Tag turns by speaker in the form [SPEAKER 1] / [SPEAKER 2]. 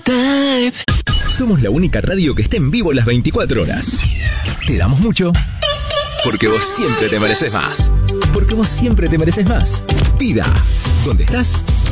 [SPEAKER 1] Type.
[SPEAKER 2] Somos la única radio que esté en vivo las 24 horas. Te damos mucho. Porque vos siempre te mereces más. Porque vos siempre te mereces más. Vida. ¿Dónde estás?